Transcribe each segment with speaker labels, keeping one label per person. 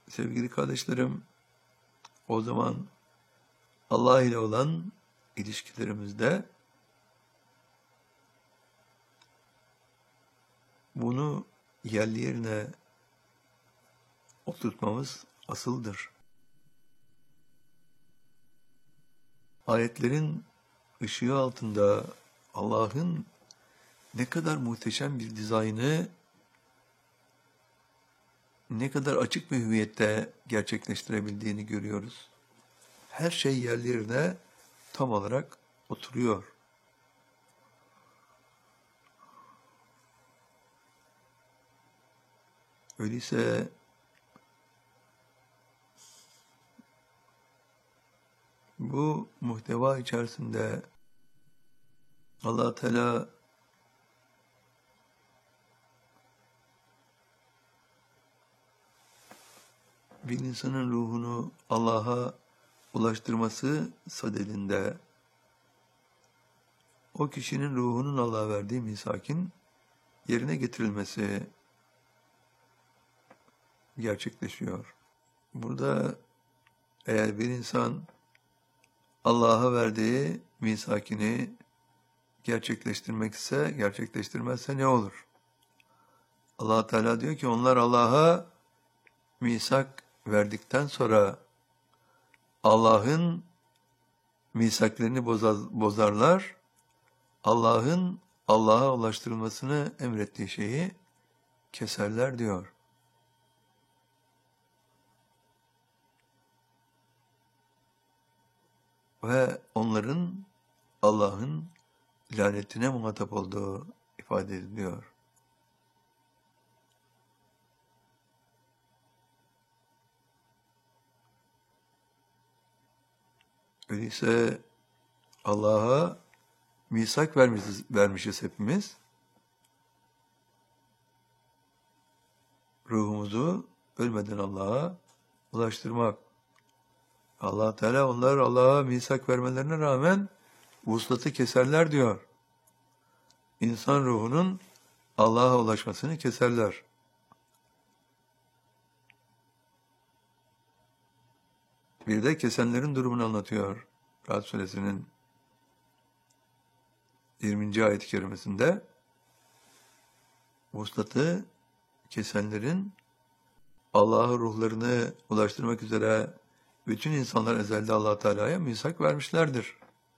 Speaker 1: Sevgili kardeşlerim, o zaman Allah ile olan ilişkilerimizde bunu yerli yerine oturtmamız asıldır. Ayetlerin ışığı altında Allah'ın ne kadar muhteşem bir dizaynı, ne kadar açık bir hüviyette gerçekleştirebildiğini görüyoruz. Her şey yerli yerine tam olarak oturuyor. Öyleyse bu muhteva içerisinde Allah Teala bir insanın ruhunu Allah'a ulaştırması sadedinde o kişinin ruhunun Allah'a verdiği misakin yerine getirilmesi gerçekleşiyor. Burada eğer bir insan Allah'a verdiği misakini gerçekleştirmezse ne olur? Allah Teala diyor ki onlar Allah'a misak verdikten sonra Allah'ın misaklerini bozarlar. Allah'ın Allah'a ulaştırılmasını emrettiği şeyi keserler diyor. Ve onların Allah'ın lanetine muhatap olduğu ifade ediliyor. Öyleyse Allah'a misak vermişiz hepimiz. Ruhumuzu ölmeden Allah'a ulaştırmak. Allah Teala onlar Allah'a misak vermelerine rağmen vuslatı keserler diyor. İnsan ruhunun Allah'a ulaşmasını keserler. Bir de kesenlerin durumunu anlatıyor. Ra'd Suresinin 20. ayet-i kerimesinde vuslatı kesenlerin Allah'a ruhlarını ulaştırmak üzere bütün insanlar ezelde Allah Teala'ya misak vermişlerdir.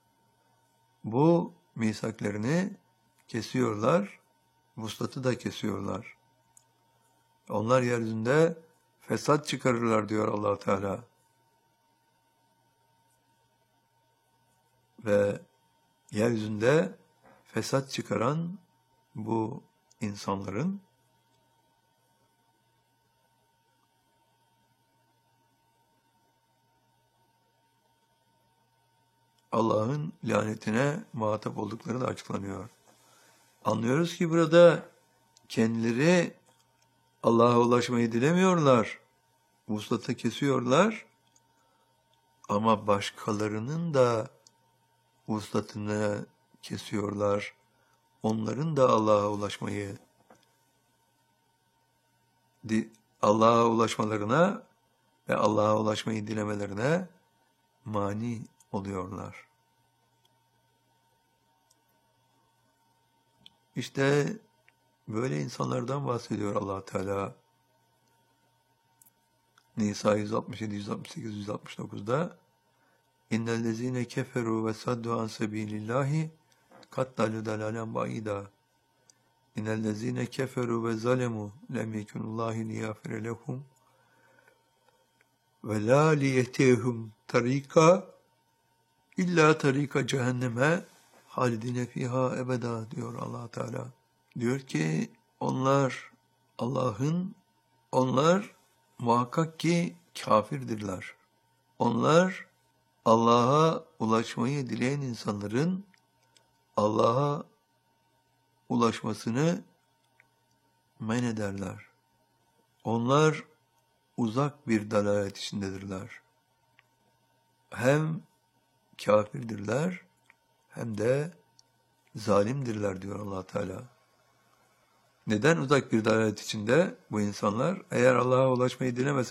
Speaker 1: Bu misaklerini kesiyorlar, vuslatı da kesiyorlar. Onlar yeryüzünde fesat çıkarırlar diyor Allah Teala. Ve yeryüzünde fesat çıkaran bu insanların Allah'ın lanetine muhatap oldukları da açıklanıyor. Anlıyoruz ki burada kendileri Allah'a ulaşmayı dilemiyorlar. Vuslatı kesiyorlar. Ama başkalarının da vuslatını kesiyorlar. Onların da Allah'a ulaşmalarına ve Allah'a ulaşmayı dilemelerine mani oluyorlar. İşte böyle insanlardan bahsediyor Allah Teala. Nisa 167, 168, 169'da İnnellezîne keferû ve saddu an sebîlillâhi kattallû dalâlen ba'îdâ. İnnellezîne keferû ve zalemû lem yekunullâhi liyâfire lehum ve lâ liyehtihum tarîka illa tarîka cehenneme halidine fîhâ ebedâ diyor Allah Teala. Diyor ki onlar muhakkak ki kafirdirler. Onlar Allah'a ulaşmayı dileyen insanların Allah'a ulaşmasını men ederler. Onlar uzak bir dalalet içindedirler. Hem kafirdirler hem de zalimdirler diyor Allah Teala. Neden uzak bir dalalet içinde bu insanlar? Eğer Allah'a ulaşmayı dilemese